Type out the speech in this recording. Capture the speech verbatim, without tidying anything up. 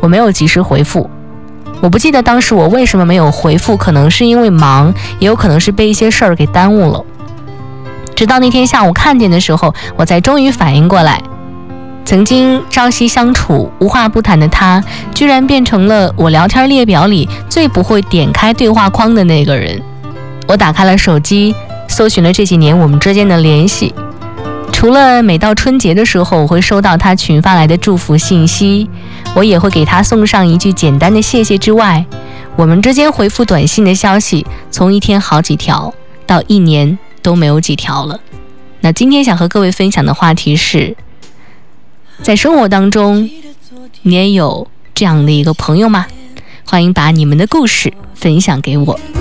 我没有及时回复。我不记得当时我为什么没有回复，可能是因为忙，也有可能是被一些事儿给耽误了。直到那天下午看见的时候，我才终于反应过来，曾经朝夕相处无话不谈的他，居然变成了我聊天列表里最不会点开对话框的那个人。我打开了手机，搜寻了这几年我们之间的联系，除了每到春节的时候我会收到他群发来的祝福信息，我也会给他送上一句简单的谢谢之外，我们之间回复短信的消息从一天好几条到一年都没有几条了。那今天想和各位分享的话题是，在生活当中你也有这样的一个朋友吗？欢迎把你们的故事分享给我。